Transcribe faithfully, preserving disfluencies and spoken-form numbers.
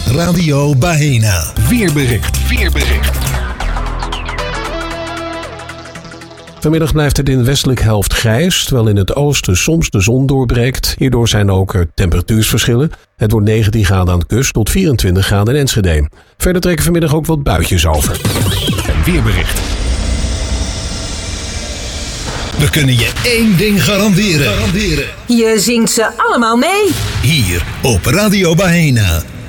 Radio Baena. Weerbericht. Weerbericht. Vanmiddag blijft het in de westelijke helft grijs, terwijl in het oosten soms de zon doorbreekt. Hierdoor zijn ook er temperatuursverschillen. Het wordt negentien graden aan de kust tot vierentwintig graden in Enschede. Verder trekken vanmiddag ook wat buitjes over. Een weerbericht. We kunnen je één ding garanderen. garanderen. Je zingt ze allemaal mee. Hier op Radio Baena.